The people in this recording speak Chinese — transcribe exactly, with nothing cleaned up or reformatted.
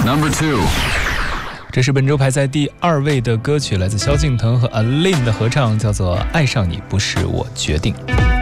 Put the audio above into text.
Number two， 这是本周排在第二位的歌曲，来自萧敬腾和 Aline 的合唱，叫做《爱上你不是我决定》。